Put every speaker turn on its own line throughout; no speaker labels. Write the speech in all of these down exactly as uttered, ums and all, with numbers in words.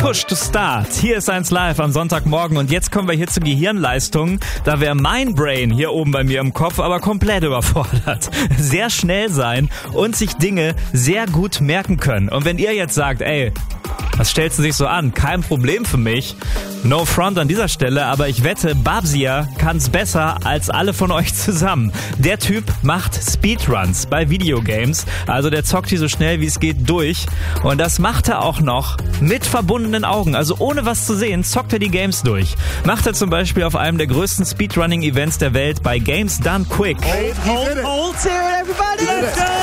Push to Start. Hier ist eins live am Sonntagmorgen und jetzt kommen wir hier zur Gehirnleistung. Da wäre mein Brain hier oben bei mir im Kopf aber komplett überfordert. Sehr schnell sein und sich Dinge sehr gut merken können. Und wenn ihr jetzt sagt, ey, was stellst du sich so an? Kein Problem für mich. No front an dieser Stelle, aber ich wette, Babsia kann's besser als alle von euch zusammen. Der Typ macht Speedruns bei Videogames, also der zockt die so schnell wie es geht durch und das macht er auch noch mit verbundenen Augen, also ohne was zu sehen, zockt er die Games durch. Macht er zum Beispiel auf einem der größten Speedrunning-Events der Welt bei Games Done Quick.
Hold, hold, hold here, everybody, let's go!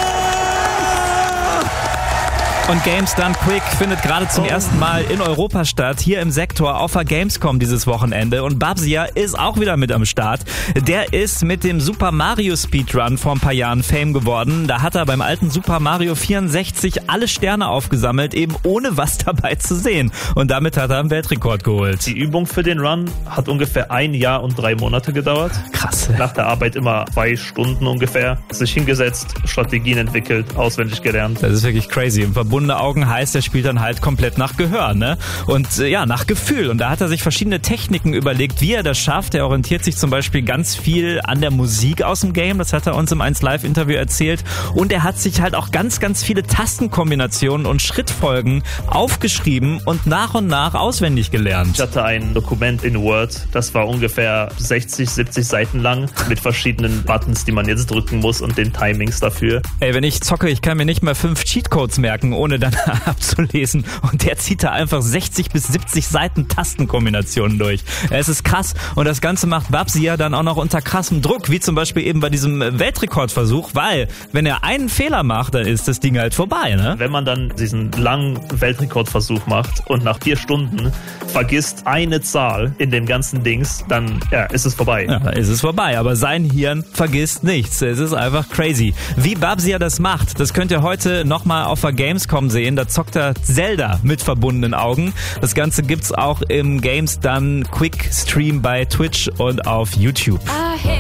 Und Games Done Quick findet gerade zum ersten Mal in Europa statt, hier im Sektor auf der Gamescom dieses Wochenende. Und Babsia ist auch wieder mit am Start. Der ist mit dem Super Mario Speedrun vor ein paar Jahren Fame geworden. Da hat er beim alten Super Mario vierundsechzig alle Sterne aufgesammelt, eben ohne was dabei zu sehen. Und damit hat er einen Weltrekord geholt.
Die Übung für den Run hat ungefähr ein Jahr und drei Monate gedauert.
Krass.
Nach der Arbeit immer zwei Stunden ungefähr. Sich hingesetzt, Strategien entwickelt, auswendig gelernt.
Das ist wirklich crazy. Im Verbundene Augen heißt, er spielt dann halt komplett nach Gehör, ne? Und äh, ja, nach Gefühl. Und da hat er sich verschiedene Techniken überlegt, wie er das schafft. Er orientiert sich zum Beispiel ganz viel an der Musik aus dem Game. Das hat er uns im eins Live Interview erzählt. Und er hat sich halt auch ganz, ganz viele Tastenkombinationen und Schrittfolgen aufgeschrieben und nach und nach auswendig gelernt.
Ich hatte ein Dokument in Word, das war ungefähr sechzig, siebzig Seiten lang mit verschiedenen Buttons, die man jetzt drücken muss und den Timings dafür.
Ey, wenn ich zocke, ich kann mir nicht mal fünf Cheatcodes merken, ohne dann abzulesen. Und der zieht da einfach sechzig bis siebzig Seiten Tastenkombinationen durch. Es ist krass. Und das Ganze macht Babsia dann auch noch unter krassem Druck, wie zum Beispiel eben bei diesem Weltrekordversuch, weil wenn er einen Fehler macht, dann ist das Ding halt vorbei, ne?
Wenn man dann diesen langen Weltrekordversuch macht und nach vier Stunden vergisst eine Zahl in dem ganzen Dings, dann ja, ist es vorbei.
Ja, dann ist es vorbei. Aber sein Hirn vergisst nichts. Es ist einfach crazy. Wie Babsia das macht, das könnt ihr heute nochmal auf der Gamescom sehen. Da zockt er Zelda mit verbundenen Augen. Das Ganze gibt's auch im Games Done Quick Stream bei Twitch und auf YouTube.